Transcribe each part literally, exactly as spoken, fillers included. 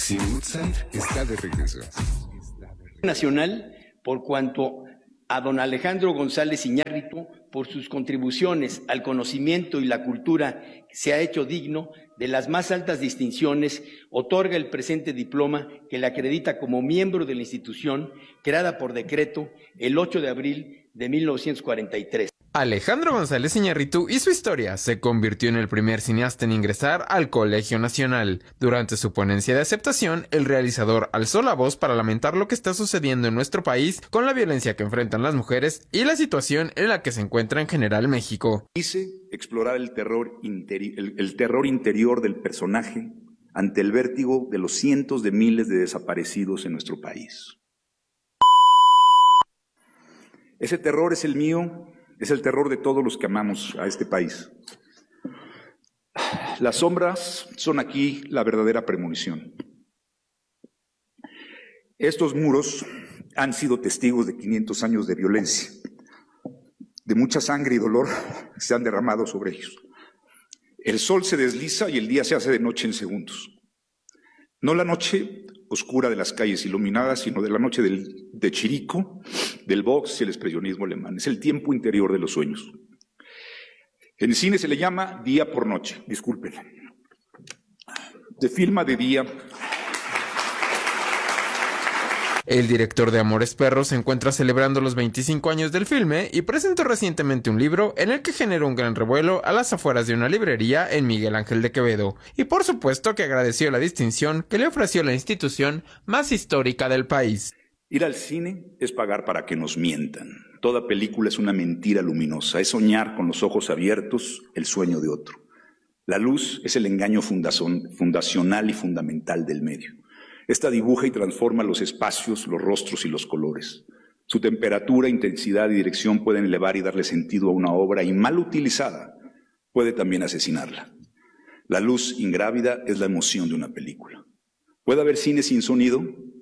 Simulsan está de regreso. Nacional, por cuanto a don Alejandro González Iñárritu, por sus contribuciones al conocimiento y la cultura, se ha hecho digno de las más altas distinciones, otorga el presente diploma que le acredita como miembro de la institución, creada por decreto el ocho de abril de mil novecientos cuarenta y tres. Alejandro González Iñárritu y su historia se convirtió en el primer cineasta en ingresar al Colegio Nacional. Durante su ponencia de aceptación, el realizador alzó la voz para lamentar lo que está sucediendo en nuestro país con la violencia que enfrentan las mujeres y la situación en la que se encuentra en general México. Quise explorar el terror, interi- el, el terror interior del personaje ante el vértigo de los cientos de miles de desaparecidos en nuestro país. Ese terror es el mío. Es el terror de todos los que amamos a este país. Las sombras son aquí la verdadera premonición. Estos muros han sido testigos de quinientos años de violencia, de mucha sangre y dolor que se han derramado sobre ellos. El sol se desliza y el día se hace de noche en segundos. No la noche oscura de las calles iluminadas, sino de la noche del, de Chirico, del box y el expresionismo alemán. Es el tiempo interior de los sueños. En el cine se le llama día por noche, disculpen. Se filma de día. El director de Amores Perros se encuentra celebrando los veinticinco años del filme y presentó recientemente un libro en el que generó un gran revuelo a las afueras de una librería en Miguel Ángel de Quevedo. Y por supuesto que agradeció la distinción que le ofreció la institución más histórica del país. Ir al cine es pagar para que nos mientan. Toda película es una mentira luminosa, es soñar con los ojos abiertos el sueño de otro. La luz es el engaño fundacion- fundacional y fundamental del medio. Esta dibuja y transforma los espacios, los rostros y los colores. Su temperatura, intensidad y dirección pueden elevar y darle sentido a una obra y mal utilizada puede también asesinarla. La luz ingrávida es la emoción de una película. Puede haber cine sin sonido,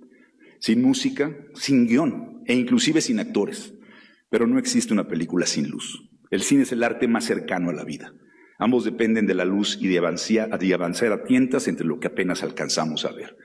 sin música, sin guión e inclusive sin actores, pero no existe una película sin luz. El cine es el arte más cercano a la vida. Ambos dependen de la luz y de avanzar, de avanzar a tientas entre lo que apenas alcanzamos a ver.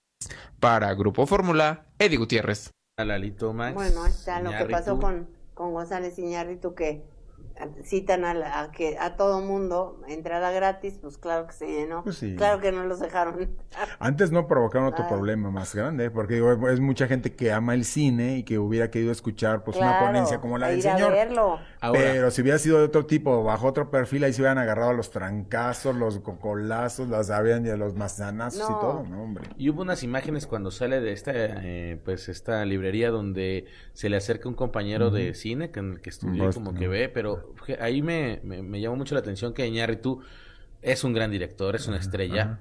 Para Grupo Fórmula, Eddie Gutiérrez. Lalito Max. Bueno, ahí está lo que Iñárritu. pasó con, con González Iñárritu, que citan a, la, a que a todo mundo entrada gratis, pues claro que se llenó. Pues sí. Claro que no los dejaron. Antes no provocaron otro Ah. problema más grande, porque digo, es mucha gente que ama el cine y que hubiera querido escuchar pues Claro, una ponencia como la a del ir a señor. verlo. Ahora, Pero si hubiera sido de otro tipo, bajo otro perfil, ahí se hubieran agarrado a los trancazos, los cocolazos, las habían de los manzanazos No. y todo, ¿no, hombre? y hubo unas imágenes cuando sale de esta, eh, pues esta librería donde se le acerca un compañero Ujú. de cine que, en el que estudió y Rostro, como ¿no? que ve, pero que ahí me, me, me llamó mucho la atención que Iñárritu es un gran director, es una estrella. Ajá.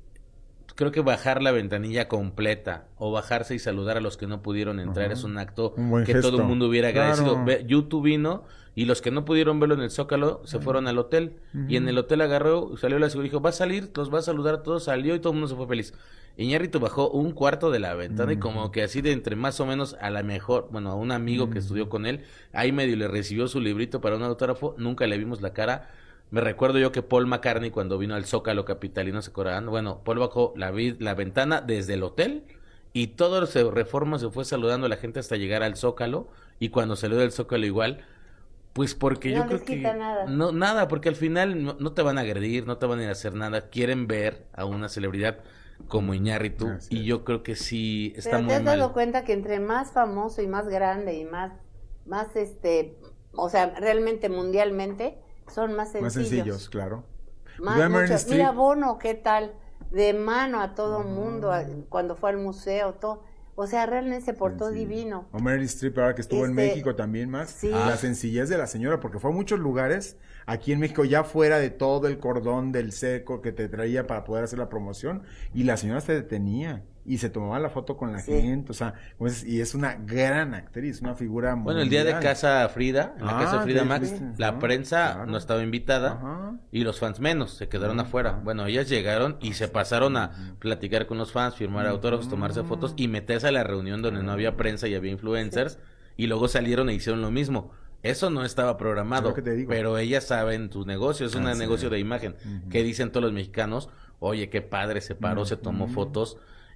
Creo que bajar la ventanilla completa o bajarse y saludar a los que no pudieron entrar Ajá. es un acto Un buen que gesto. todo el mundo hubiera agradecido. Claro. Ve, YouTube vino y los que no pudieron verlo en el Zócalo se fueron al hotel y en el hotel agarró, salió la seguridad y dijo, va a salir, los va a saludar a todos, salió y todo el mundo se fue feliz. Iñárritu bajó un cuarto de la ventana y como que así de entre más o menos a la mejor, bueno, a un amigo que estudió con él, ahí medio le recibió su librito para un autógrafo, nunca le vimos la cara. Me recuerdo yo que Paul McCartney cuando vino al Zócalo capitalino se acordarán, bueno, Paul bajó la, vi- la ventana desde el hotel y todo se reforma, se fue saludando a la gente hasta llegar al Zócalo y cuando salió del Zócalo igual, pues porque No yo les creo que quita nada. no nada, porque al final no, no te van a agredir, no te van a ir a hacer nada, quieren ver a una celebridad como Iñárritu Así y es. yo creo que sí está Pero te muy has mal. dado cuenta que entre más famoso y más grande y más, más este, o sea, realmente mundialmente, son más sencillos. Más sencillos, claro. Más, Ve a Meryl mucho- Streep. Mira Bono, ¿qué tal? De mano a todo mundo, a- cuando fue al museo, todo. O sea, realmente se portó Sí. divino. O Meryl Streep ahora que estuvo en Este, México también más. sí. La Ah. sencillez de la señora, porque fue a muchos lugares aquí en México, ya fuera de todo el cordón del seco que te traía para poder hacer la promoción, y la señora se detenía y se tomaba la foto con la Sí. gente, o sea, pues, y es una gran actriz, una figura Bueno, el día de mundial. Casa Frida, en la Ah, casa de Frida sí, Max, sí, la ajá, prensa claro. no estaba invitada Ajá. y los fans menos, se quedaron Ajá. afuera. Bueno, ellas llegaron y se pasaron a platicar con los fans, firmar autógrafos, tomarse fotos y meterse a la reunión donde no había prensa y había influencers y luego salieron e hicieron lo mismo. Eso no estaba programado, Es lo que te digo. pero ellas saben tu negocio, es un Así negocio es. de imagen. Ujú. Que dicen todos los mexicanos, oye, qué padre, se paró, se tomó Ujú. fotos.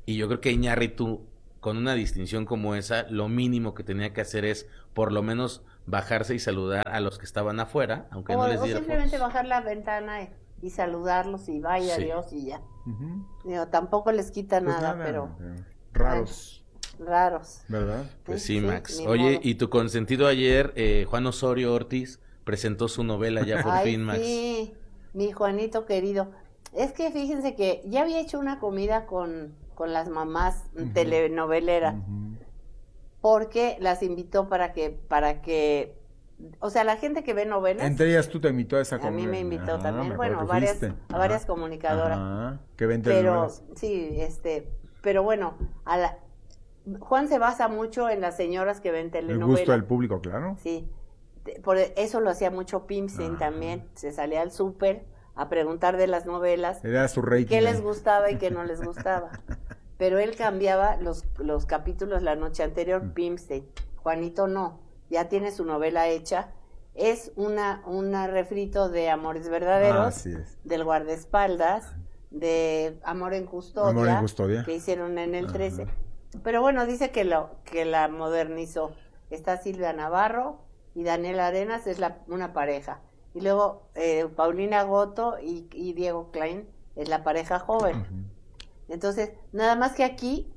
Y yo creo que Iñárritu, con una distinción como esa, lo mínimo que tenía que hacer es por lo menos bajarse y saludar a los que estaban afuera, aunque o, no les o diera simplemente fotos. bajar la ventana y, y saludarlos y vaya Sí. Dios y ya. Ujú. Digo, tampoco les quita Pues nada, nada, pero eh, raros, raros. ¿verdad? Pues Sí, sí, sí, Max. ni Oye, modo. y tu consentido ayer, eh, Juan Osorio Ortiz, presentó su novela ya por Ay, fin, Max. sí, mi Juanito querido. Es que fíjense que ya había hecho una comida con, con las mamás Ujú. telenoveleras, Ujú. porque las invitó para que, para que, o sea, la gente que ve novelas, Entre ellas tú te invitó a esa a comida. mí me invitó Ajá, también, me bueno, acuerdo que varias, fuiste. a varias Ajá. comunicadoras. Ajá, que ven Pero, telenovelas. sí, este, pero bueno, a la, Juan se basa mucho en las señoras que ven El telenovelas. gusto del público, claro. Sí, te- por eso lo hacía mucho Pimstein Ajá. también. Se salía al súper a preguntar de las novelas, Era su rating. qué les ahí. gustaba y qué no les gustaba. Pero él cambiaba los, los capítulos la noche anterior, Pimstein. Juanito no, ya tiene su novela hecha. Es una, una refrito de Amores Verdaderos, Ah, así es. del guardaespaldas, de Amor en Custodia, Amor en Custodia. que hicieron en el Ajá. trece. Pero bueno, dice que lo que la modernizó. Está Silvia Navarro y Daniel Arenas, es la, una pareja. Y luego eh, Paulina Goto y, y Diego Klein es la pareja joven. Ujú. Entonces, nada más que aquí,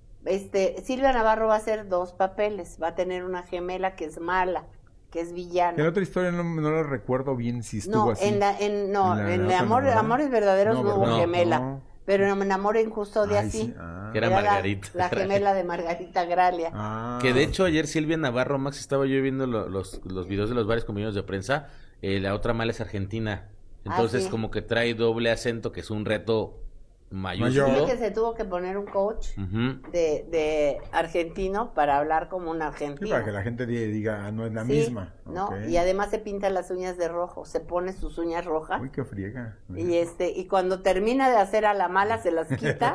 este, Silvia Navarro va a hacer dos papeles. Va a tener una gemela que es mala, que es En villana. otra historia no, no la recuerdo bien si estuvo No, así. en la, en, no, En la- en, la otra Amor, novela. Amores Verdaderos no, No, hubo ¿verdad? gemela. No. Pero en Amor en Custodia Ay, sí. sí. Ah. Que era la- Margarita. La, gemela de Margarita Gralia. Ah. Que de hecho ayer Silvia Navarro, Max, estaba yo viendo lo- los, los videos de los varios compañeros de prensa, eh, la otra mala es argentina, entonces Ah, sí. como que trae doble acento, que es un reto Mayor. mayúsculo. Dice que se tuvo que poner un coach Ujú. de, de argentino para hablar como un Sí, argentino. para que la gente di- diga, ah, no es la Sí, misma. ¿no? Ok. Y además se pinta las uñas de rojo, se pone sus uñas rojas. Uy, qué friega. Y este, y cuando termina de hacer a la mala se las quita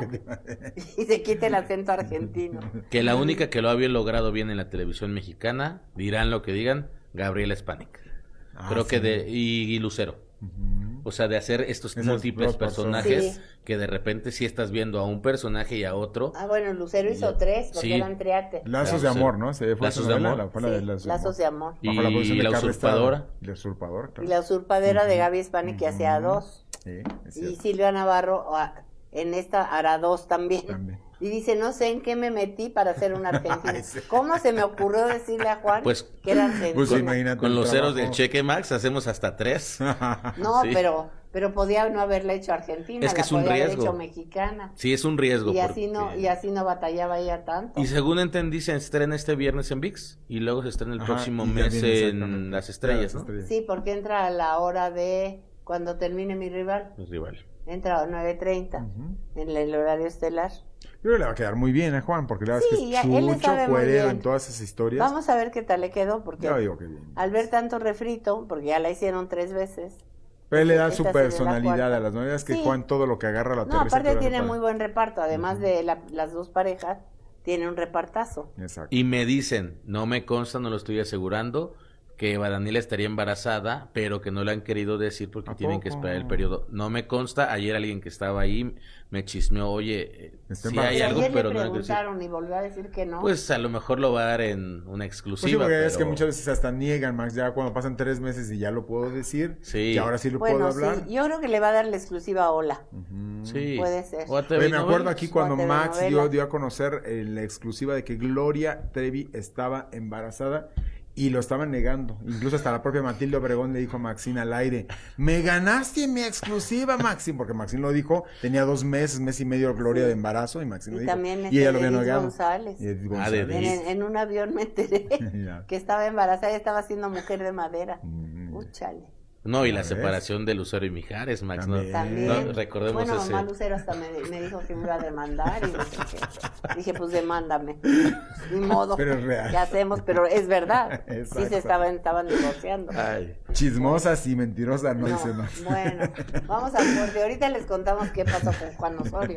y se quita el acento argentino. Que la única que lo había logrado bien en la televisión mexicana, dirán lo que digan, Gabriela Spanik. Ah, Creo que sí. de, y, y Lucero. Ujú. O sea, de hacer estos Esas múltiples dos personas. personajes Sí. que de repente sí estás viendo a un personaje y a otro. Ah, bueno, Lucero hizo Ya. tres porque Sí. eran triate. Lazos de Lazos amor, de- ¿no? Se fue Lazos esa de novela, amor. la- fue la de Sí, Lazos de Lazos de amor. Y Bajo la producción de La Carlos Usurpadora. Estrada. La usurpadora, Y claro. la usurpadera de Gaby Spanik que hacía Ujú. dos. Sí, es Y cierto. Silvia Navarro ah, en esta hará dos también. También. Y dice, no sé en qué me metí para ser una argentina. Ay, sí. ¿Cómo se me ocurrió decirle a Juan Pues- que era argentina? Pues imagínate. Con el los ceros trabajo. del cheque, Max, hacemos hasta tres. No, Sí. pero pero podía no haberla hecho argentina, Es que la es un podía haber riesgo. hecho mexicana. Sí, es un riesgo. Y así no porque- y así no batallaba ella tanto. Y según entendí, se estrena este viernes en V I X y luego se estrena el Ajá, próximo y ya mes viene en exactamente. Las Estrellas, Las ¿no? Estrellas. Sí, porque entra a la hora de cuando termine mi rival, El rival. entra a nueve treinta Ujú. en el horario estelar. Yo creo que le va a quedar muy bien a Juan, porque la verdad Sí, es que ya- es él le chucho, sabe muy cuerero bien. en todas esas historias. Vamos a ver qué tal le quedó porque Yo digo que bien. al ver tanto refrito, porque ya la hicieron tres veces. Pero él le da esta su sería la personalidad cuarta. a las novelas que Sí. Juan todo lo que agarra la No, aparte aterriza, tiene pero muy buen reparto, además de la- las dos parejas, tiene un repartazo. Exacto. Y me dicen, no me consta, no lo estoy asegurando, que Eva Daniela estaría embarazada, pero que no le han querido decir porque ¿A tienen que poco? esperar el periodo. No me consta, ayer alguien que estaba ahí me chismeó, oye, eh, Está sí embarazada. hay Y algo, ayer pero le no le quiero decir. preguntaron y volvió a decir que no. Pues a lo mejor lo va a dar en una Pues sí, exclusiva. porque es que pero- muchas veces hasta niegan, Max, ya cuando pasan tres meses y ya lo puedo decir, Sí. y ahora sí lo bueno, puedo hablar. sí, yo creo que le va a dar la exclusiva a Ola. Ujú. Sí. Puede ser. O a T V Oye, me acuerdo Novelas. aquí cuando O a Max dio, telenovelas. dio a conocer eh, la exclusiva de que Gloria Trevi estaba embarazada y lo estaban negando. Incluso hasta la propia Matilde Obregón le dijo a Maxine al aire, me ganaste mi exclusiva, Maxine, porque Maxine lo dijo, tenía dos meses, mes y medio Gloria de embarazo y Maxine Y lo dijo. también y este, ella lo había Edith negado. González. Y Edith Ah, de En, González. Edith. en un avión me enteré Ya. que estaba embarazada y estaba siendo mujer de madera. Mm. Úchale. No, y ¿Ya la ves? separación de Lucero y Mijares, Max, ¿no? También. También. No, recordemos bueno, ese. mamá Lucero hasta me, me dijo que me iba a demandar y no sé qué. Dije, pues demándame. Ni modo. Pero es real. ¿Qué hacemos? Pero es verdad. Sí Exacto. se estaban, estaban divorciando. Ay. Chismosas y mentirosas, no, No, dice más. bueno, vamos al corte. Ahorita les contamos qué pasó con Juan Osorio.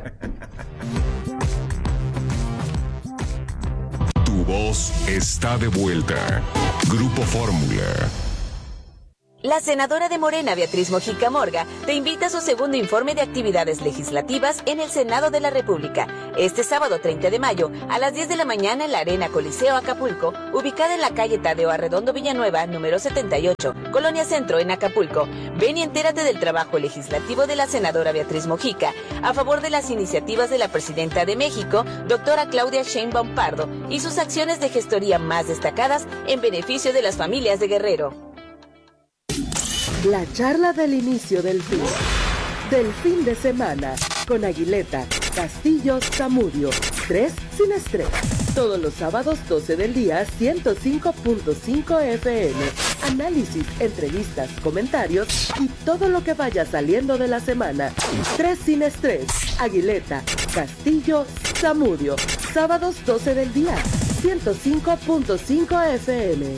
Tu voz está de vuelta. Grupo Fórmula. La senadora de Morena, Beatriz Mojica Morga, te invita a su segundo informe de actividades legislativas en el Senado de la República. Este sábado treinta de mayo, a las diez de la mañana en la Arena Coliseo Acapulco, ubicada en la calle Tadeo Arredondo Villanueva, número setenta y ocho, Colonia Centro, en Acapulco. Ven y entérate del trabajo legislativo de la senadora Beatriz Mojica, a favor de las iniciativas de la presidenta de México, doctora Claudia Sheinbaum Pardo, y sus acciones de gestoría más destacadas en beneficio de las familias de Guerrero. La charla del inicio del fin, del fin de semana, con Aguileta, Castillo, Zamudio, tres sin estrés. Todos los sábados doce del día, ciento cinco punto cinco F M. Análisis, entrevistas, comentarios y todo lo que vaya saliendo de la semana. Tres sin estrés. Aguileta, Castillo, Zamudio. Sábados doce del día, ciento cinco punto cinco F M.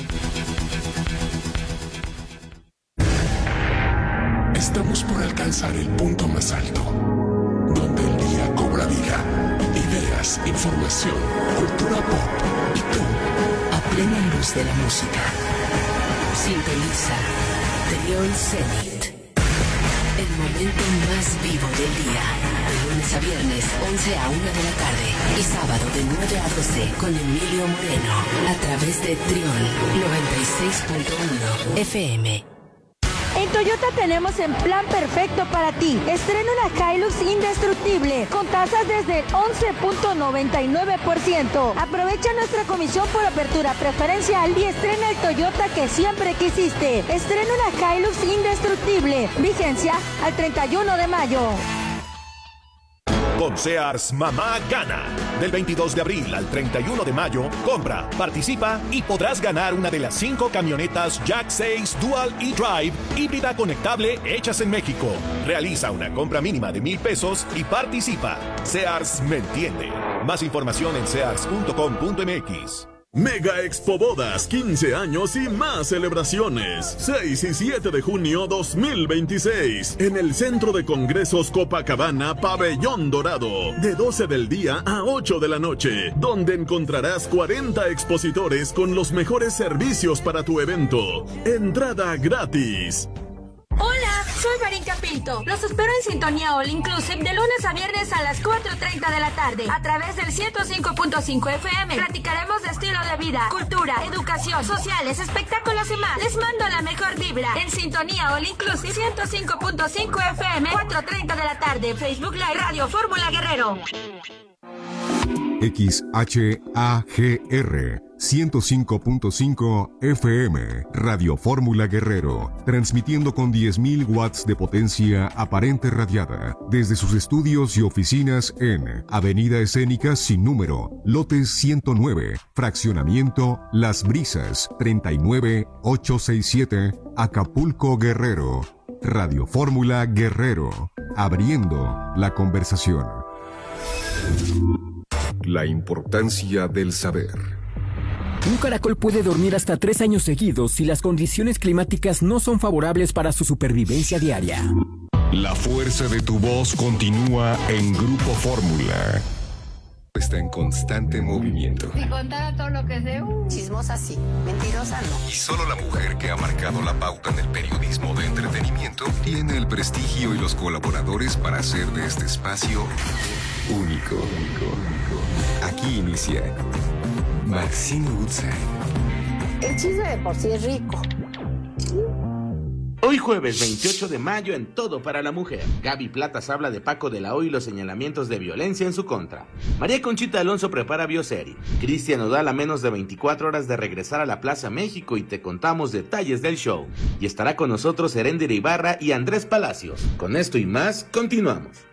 Estamos por alcanzar el punto más alto, donde el día cobra vida, ideas, información, cultura pop y tú, a plena luz de la música. Sintoniza Trión Zenit, el momento más vivo del día, de lunes a viernes, once a una de la tarde, y sábado de nueve a doce con Emilio Moreno, a través de Trión noventa y seis punto uno F M. En Toyota tenemos el plan perfecto para ti. Estrena una Hilux indestructible con tasas desde el once punto noventa y nueve por ciento. Aprovecha nuestra comisión por apertura preferencial y estrena el Toyota que siempre quisiste. Estrena una Hilux indestructible. Vigencia al treinta y uno de mayo. Con Sears, mamá gana. Del veintidós de abril al treinta y uno de mayo, compra, participa y podrás ganar una de las cinco camionetas Jack seis Dual E-Drive híbrida conectable hechas en México. Realiza una compra mínima de mil pesos y participa. Sears me entiende. Más información en sears punto com punto m x. Mega Expo Bodas, quince años y más celebraciones. seis y siete de junio dos mil veintiséis. En el Centro de Congresos Copacabana, Pabellón Dorado. De doce del día a ocho de la noche. Donde encontrarás cuarenta expositores con los mejores servicios para tu evento. Entrada gratis. Hola, soy Marín Pinto. Los espero en Sintonía All Inclusive de lunes a viernes a las cuatro treinta de la tarde. A través del ciento cinco punto cinco F M. Platicaremos de estilo de vida, cultura, educación, sociales, espectáculos y más. Les mando la mejor vibra. En Sintonía All Inclusive ciento cinco punto cinco F M. cuatro treinta de la tarde. Facebook Live Radio Fórmula Guerrero. X H A G R ciento cinco punto cinco F M, Radio Fórmula Guerrero, transmitiendo con diez mil watts de potencia aparente radiada, desde sus estudios y oficinas en Avenida Escénica Sin Número, Lote ciento nueve, Fraccionamiento Las Brisas, treinta y nueve ochocientos sesenta y siete, Acapulco, Guerrero. Radio Fórmula Guerrero, abriendo la conversación. La importancia del saber. Un caracol puede dormir hasta tres años seguidos si las condiciones climáticas no son favorables para su supervivencia diaria. La fuerza de tu voz continúa en Grupo Fórmula. Está en constante movimiento. Si contara todo lo que sé, uh, chismosa sí, mentirosa no. Y solo la mujer que ha marcado la pauta en el periodismo de entretenimiento tiene el prestigio y los colaboradores para hacer de este espacio único. Aquí inicia Maxine Woodside. El chisme de por sí es rico. Hoy jueves veintiocho de mayo en Todo para la Mujer. Gaby Platas habla de Paco de la O y los señalamientos de violencia en su contra. María Conchita Alonso prepara bioserie. Cristian Nodal a menos de veinticuatro horas de regresar a la Plaza México y te contamos detalles del show. Y estará con nosotros Heréndira Ibarra y Andrés Palacios. Con esto y más, continuamos.